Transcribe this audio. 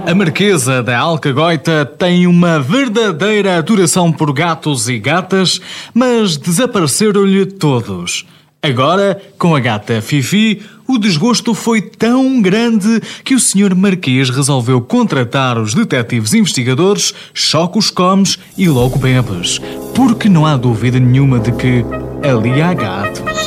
A Marquesa da Alcagoita tem uma verdadeira adoração por gatos e gatas, mas desapareceram-lhe todos. Agora, com a gata Fifi, o desgosto foi tão grande que o Sr. Marquês resolveu contratar os detetives investigadores Chocos Comes e Louco Bebes, porque não há dúvida nenhuma de que ali há gato.